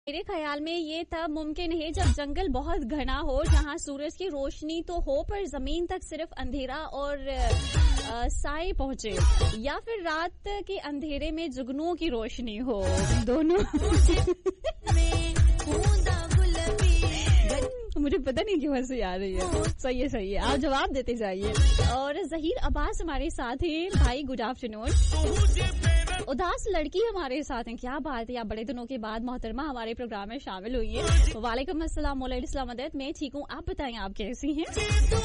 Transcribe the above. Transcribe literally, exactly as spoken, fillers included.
मेरे ख्याल में ये तब मुमकिन है जब जंगल बहुत घना हो, जहाँ सूरज की रोशनी तो हो पर जमीन तक सिर्फ अंधेरा और आ, साए पहुँचे, या फिर रात के अंधेरे में जुगनुओं की रोशनी हो, दोनों। मुझे पता नहीं क्यों हंसी आ रही है। सही है सही है, आप जवाब देते जाइए। और जहीर अब्बास हमारे साथ हैं। भाई गुड आफ्टरनून। उदास लड़की हमारे साथ हैं, क्या बात है, आप बड़े दिनों के बाद मोहतरमा हमारे प्रोग्राम में शामिल हुई है। वालेकुम अस्सलाम, मैं ठीक हूँ, आप बताएं आप कैसी हैं?